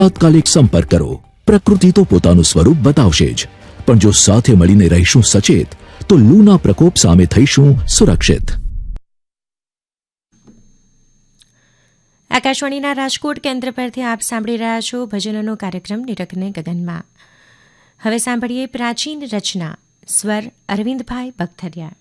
તાત્કાલિક સંપર્ક કરો. પ્રકૃતિ તો પોતાનું સ્વરૂપ બતાવશે જ, પણ જો સાથે મળીને રહીશું સચેત, તો લૂના પ્રકોપ સામે થઈશું સુરક્ષિત. આકાશવાણીના રાજકોટ કેન્દ્ર પરથી આપ સાંભળી રહ્યા છો ભજનનો કાર્યક્રમ નિરખને ગગનમાં. હવે સાંભળીએ પ્રાચીન રચના, સ્વર અરવિંદભાઈ બગથરિયા.